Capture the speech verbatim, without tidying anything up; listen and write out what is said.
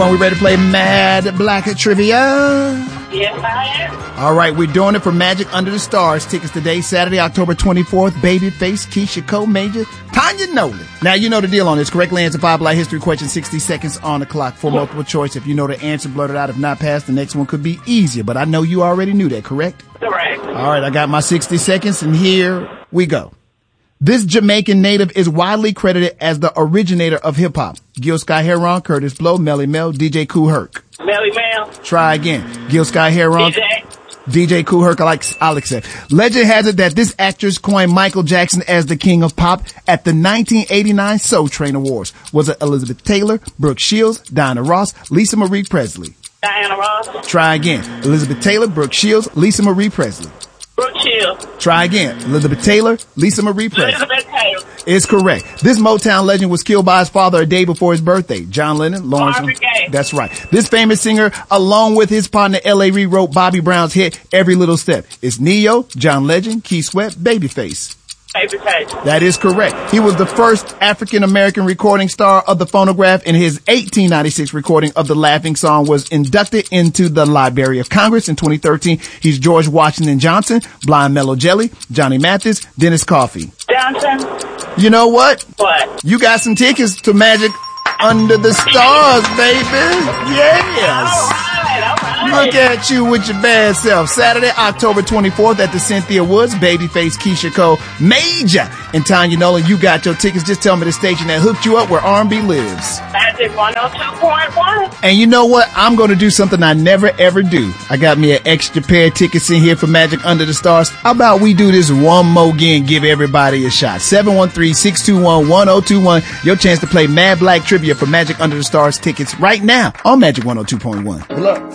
Are we ready to play Mad Black Trivia? Yes, I am. All right, we're doing it for Magic Under the Stars. Tickets today, Saturday, October twenty-fourth. Babyface, Keisha Cole, Major, Tanya Nolan. Now, you know the deal on this. Correctly answer five Black History questions, sixty seconds on the clock for multiple choice. If you know the answer, blurt it out. If not passed, the next one could be easier. But I know you already knew that, correct? Correct. All right, I got my sixty seconds, and here we go. This Jamaican native is widely credited as the originator of hip-hop. Gil Scott Heron, Curtis Blow, Melly Mel, D J Kool Herc. Melly Mel. Try again. Gil Scott Heron. D J. D J Kool Herc, I like, I'll accept. Legend has it that this actress coined Michael Jackson as the king of pop at the nineteen eighty-nine Soul Train Awards. Was it Elizabeth Taylor, Brooke Shields, Diana Ross, Lisa Marie Presley? Diana Ross. Try again. Elizabeth Taylor, Brooke Shields, Lisa Marie Presley. Brooke Shields. Try again. Elizabeth Taylor, Lisa Marie Presley. Elizabeth Taylor. Is correct. This Motown legend was killed by his father a day before his birthday. John Lennon, Lawrence. Marvin Gaye. That's right. This famous singer, along with his partner L A rewrote Bobby Brown's hit Every Little Step. It's Neo, John Legend, Keith Sweat, Babyface. Babyface. That is correct. He was the first African-American recording star of the phonograph, and his eighteen ninety-six recording of the Laughing Song was inducted into the Library of Congress in twenty thirteen. He's George Washington Johnson, Blind Mellow Jelly, Johnny Mathis, Dennis Coffey. Johnson. You know what? What? You got some tickets to Magic Under the Stars, baby. Yes. All right, all right. Look at you with your bad self. Saturday, October twenty-fourth at the Cynthia Woods. Babyface, Keisha Cole, Major, and Tanya Nolan. You got your tickets. Just tell me the station that hooked you up where R and B lives. Magic one oh two point one. And you know what? I'm going to do something I never ever do. I got me an extra pair of tickets in here for Magic Under the Stars. How about we do this one more again, give everybody a shot. seven one three, six two one, one oh two one. Your chance to play Mad Black Trivia for Magic Under the Stars tickets right now on Magic one oh two point one. Good luck.